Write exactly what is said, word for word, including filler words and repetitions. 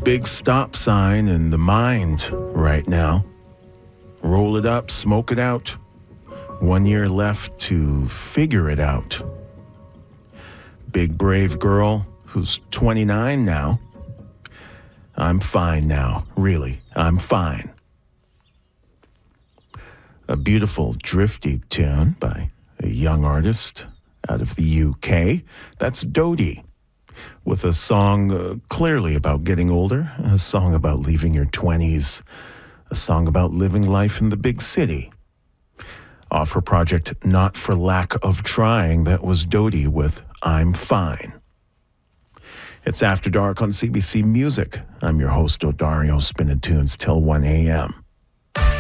big stop sign in the mind right now. Roll it up, smoke it out. One year left to figure it out. Big brave girl who's twenty-nine now. I'm fine now, really, I'm fine. A beautiful drifty tune by a young artist out of the U K. That's Dodie, with a song uh, clearly about getting older, a song about leaving your twenties, a song about living life in the big city. Off her project Not for Lack of Trying, that was Dodie with I'm Fine. It's After Dark on C B C Music. I'm your host, Odario, spinning tunes till one a.m.